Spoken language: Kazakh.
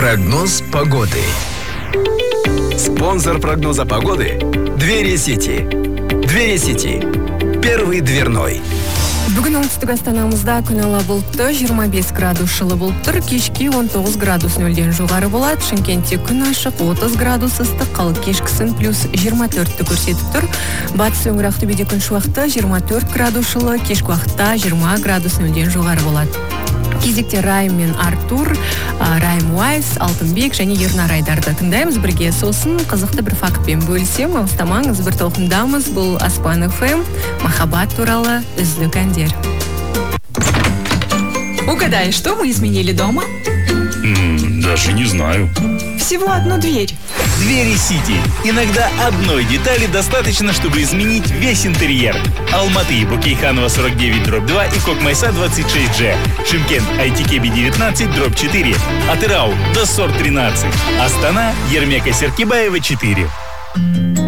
Прогноз погоды. Спонсор прогноза погоды – Двери Сити. Двери Сити. Первый дверной. Бүгін оңтүстік астанамызда күн ала бұлтты 25 градус жылы болып тұр. Кешке 19 градус нөлден жоғары болады. Шымкентте күн ашық 30 градус ыстық, ал кешкісін плюс 24-ті көрсетіп тұр. Батыс өңір Ақтөбеде күн шуақты 24 градус жылы, кешкі уақытта 20 градус нөлден жоғары болады. Кезекте Райм мен Артур, Райм Уайс, Алтынбек және Ернар Айдарды тыңдаймыз бірге. Сосын қызықты бір фактпен бөлісем, алыстамаңыз, бір толқындамыз. Бұл Аспан ФМ, махаббат туралы үздік әндер. Угадай, что мы изменили дома? Даже не знаю. Всего одну дверь. Двери Сити. Иногда одной детали достаточно, чтобы изменить весь интерьер. Алматы, Букейханова 49/2 и Кокмайса 26G. Шымкент, Айтикеби 19/4. Атырау, Доссор 13. Астана, Ермека Серкибаева 4.